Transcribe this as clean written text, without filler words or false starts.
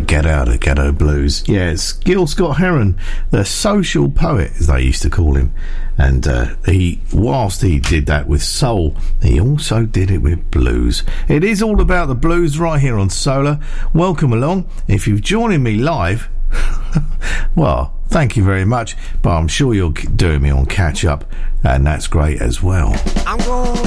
Get Out of Ghetto Blues. Yeah, it's Gil Scott-Heron, the social poet, as they used to call him. And whilst he did that with soul, he also did it with blues. It is all about the blues right here on Solar. Welcome along. If you're joining me live, well, thank you very much, but I'm sure you're doing me on catch up, and that's great as well. I'm gonna